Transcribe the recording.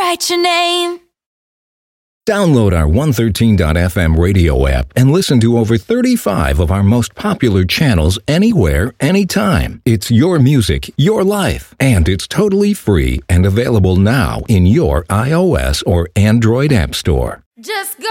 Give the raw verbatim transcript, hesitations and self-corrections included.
write your name. Download our one thirteen dot f m radio app and listen to over thirty-five of our most popular channels anywhere, anytime. It's your music, your life, and it's totally free and available now in your iOS or Android app store. Just go.